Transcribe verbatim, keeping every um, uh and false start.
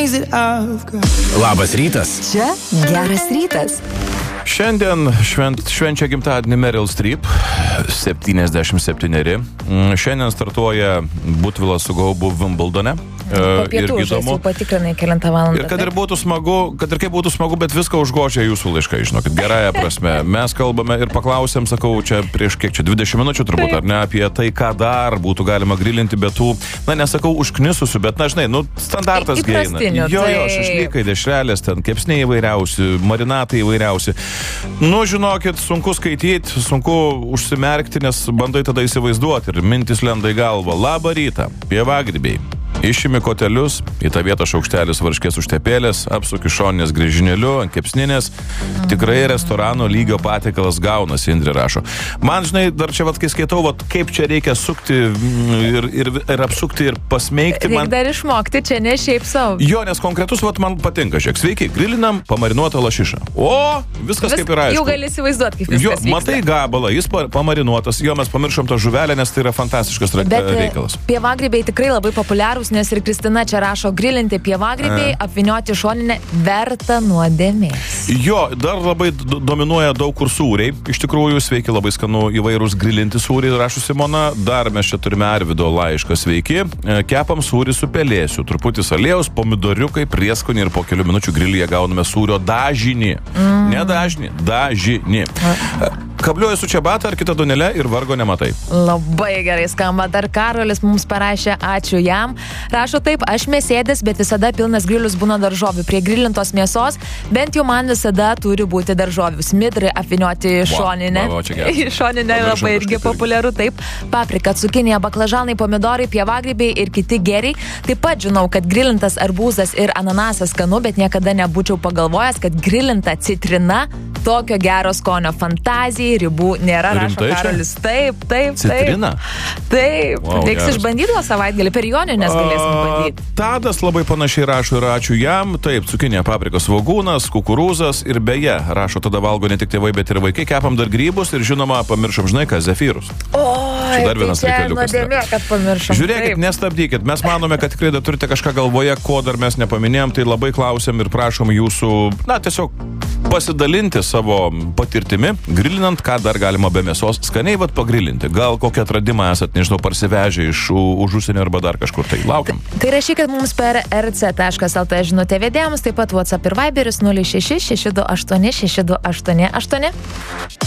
Labas rytas. Čia geras rytas. Šiandien švent, švenčia gimtadienį Meryl Streep, septyniasdešimt septyneri. Šiandien startuoja Butvilas su Gaubu Wimbledone. Po pietų žais jau patikrinai kelintą valandą. Ir kad ir būtų smagu, kad ir kaip būtų smagu, bet viską užgožia jūsų laiškai, žinokit, gerąją prasme. Mes kalbame ir paklausėm, sakau, čia prieš kiek čia dvidešimt minučių turbūt, ar ne, apie tai, ką dar būtų galima grilinti, bet tų, na, nesakau užknisusių, bet, na, žinai, nu, standartas geina. Jo, jo, šašlykai, dešrelės, ten kepsniai įvairiausi, marinatai įvairiausi. Nu, žinokit, sunku skaityti, sunku užsimerkti, nes bandai tada įsivaizduoti ir mintis lenda į galvą. Labą rytą, pievagrybiai. Išimi kotelius, į tą vietą šaukštelis varškės užtepėlės, apsuki šoninės grįžinėliu, ant kepsninės. Tikrai restorano lygio patiekalas gaunasi, Indrė rašo. Man, žinai, dar čia, vat, kai skaitau, vat, kaip čia reikia sukti ir, ir, ir apsukti ir pasmeigti. Reikia man... dar išmokti, čia ne šiaip savo. Jo, nes konkretus, vat, man patinka. Žiūrėk, sveiki, grilinam pamarinuotą lašišą. O, viskas Vis, kaip yra aišku. Jau gali įsivaizduoti, kaip viskas jo, vyksta. Matai gabalą, jis pamarinuotas, jo, mes pamiršom tą žuvelę, nes tai yra fantastiškas Bet, reikalas. Pievagrybiai tikrai labai populiarūs, nes ir Kristina čia rašo, grilinti pievagrybiai, apvynioti šoninę, verta nuodėmės. Jo, dar labai dominuoja daug kur sūriai. Iš tikrųjų, sveiki, labai skanu įvairūs grilinti sūriai, rašo Simona. Dar mes čia turime Arvido laišką, sveiki. Kepam sūrį su pelėsiu, truputį aliejaus, pomidoriukai, prieskonį ir po kelių minučių grilyje gauname sūrio dažinį. Mm. Ne dažinį, dažinį. Mm. Kabliuoju su čiabata ar kitą donelę ir vargo nematai. Labai gerai skamba. Dar Karolis mums parašė, ačiū jam. Rašo taip, aš mėsėdis, bet visada pilnas grilius būna daržovių. Prie grilintos mėsos bent jau man visada turi būti daržovių. Smidrai apvynioti wow, šoninę. Wow, wow, šoninę labai irgi populiaru. Taip, paprika, cukinija, baklažanai, pomidorai, pievagrybiai ir kiti gėriai. Taip pat žinau, kad grilintas arbūzas ir ananasas skanu, bet niekada nebūčiau pagalvojęs, kad grilinta citrina tokio gero skonio. Fantazijai ribų nėra, Rimtai rašo Karolis. Taip, taip, taip. Citrina? Taip. Wow, reiks išbandyti tą savaitgalį, per Joninės galėsim bandyti. Tadas labai panašiai rašo ir ačiū jam. Taip, cukinė, paprika, svogūnas, kukurūzas ir beje, rašo, tada valgo ne tik tėvai, bet ir vaikai. Kepam dar grybus ir žinoma, pamiršom, žinai, ką, zefyrus. O, dar vienas tai čia reikaliukas. nuodėmė, kad pamiršom. Žiūrėkit, taip. Nestabdykit. Mes manome, kad tikrai dar turite kažką galvoje, ko dar mes nepaminėjom, tai labai klausiam ir prašom jūsų, na, tiesiog pasidalinti savo patirtimi, grilinant, ką dar galima be mėsos skaniai vat pagrilinti. Gal kokią atradimą esat, nežinau, parsivežę iš už užsienio arba dar kažkur. Tai laukiam. Tai rašykit mums per r c taškas l t žinutę vedėjams, taip pat WhatsApp ir Viberis nulis šeši šeši du aštuoni šeši du aštuoni aštuoni.